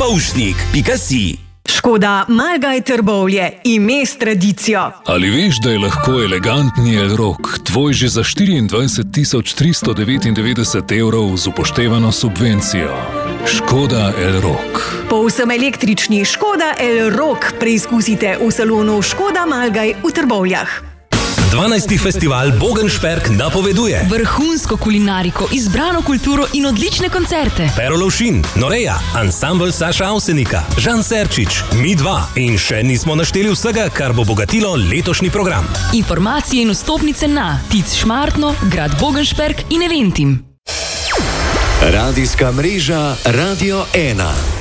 Poušnik.si. Škoda Malgaj Trbovlje, ime s tradicijo. Ali veš, da je lahko elegantni Elrock tvoj že za 24.399 evrov z upoštevano subvencijo? Škoda Elrock. Povsem električni Škoda Elrock preizkusite v salonu Škoda Malgaj v Trbovljah. 12. festival Bogenšperk napoveduje vrhunsko kulinariko, izbrano kulturo in odlične koncerte. Pero Lovšin, Noreja, ansambl Saša Avsenika, Žan Serčič, Mi 2 in še nismo našteli vsega, kar bo bogatilo letošnji program. Informacije in vstopnice na Tic Šmartno, grad Bogenšperk in Eventim. Radijska mreža Radio 1.